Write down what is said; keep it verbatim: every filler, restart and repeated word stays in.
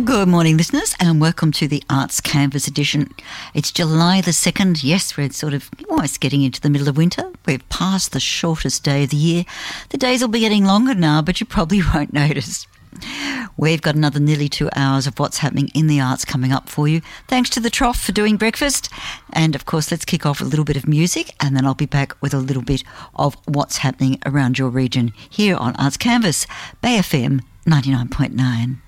Good morning, listeners, and welcome to the Arts Canvas edition. It's July the second. Yes, we're sort of almost getting into the middle of winter. We've passed the shortest day of the year. The days will be getting longer now, but you probably won't notice. We've got another nearly two hours of what's happening in the arts coming up for you. Thanks to the Trough for doing breakfast. And, of course, let's kick off with a little bit of music, and then I'll be back with a little bit of what's happening around your region here on Arts Canvas, Bay F M ninety-nine point nine.